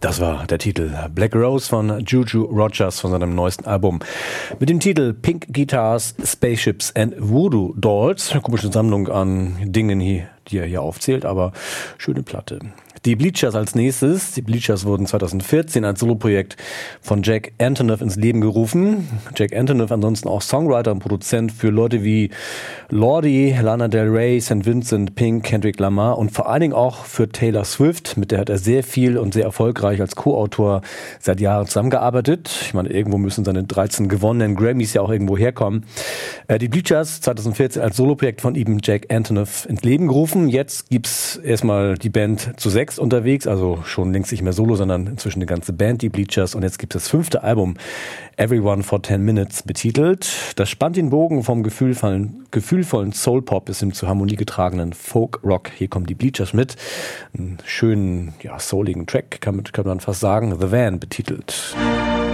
Das war der Titel Black Rose von Juju Rogers von seinem neuesten Album. Mit dem Titel Pink Guitars, Spaceships and Voodoo Dolls. Eine komische Sammlung an Dingen, die er hier aufzählt, aber schöne Platte. Die Bleachers als nächstes. Die Bleachers wurden 2014 als Soloprojekt von Jack Antonoff ins Leben gerufen. Jack Antonoff ansonsten auch Songwriter und Produzent für Leute wie Lordi, Lana Del Rey, St. Vincent, Pink, Kendrick Lamar und vor allen Dingen auch für Taylor Swift. Mit der hat er sehr viel und sehr erfolgreich als Co-Autor seit Jahren zusammengearbeitet. Ich meine, irgendwo müssen seine 13 gewonnenen Grammys ja auch irgendwo herkommen. Die Bleachers 2014 als Soloprojekt von ihm Jack Antonoff ins Leben gerufen. Jetzt gibt's erstmal die Band zu 6 unterwegs, also schon längst nicht mehr Solo, sondern inzwischen eine ganze Band, die Bleachers. Und jetzt gibt es das 5. Album, Everyone for 10 Minutes, betitelt. Das spannt den Bogen vom gefühlvollen Soul-Pop bis hin zu harmoniegetragenen Folk-Rock. Hier kommen die Bleachers mit. Einen schönen, souligen Track, kann man fast sagen. The Van, betitelt.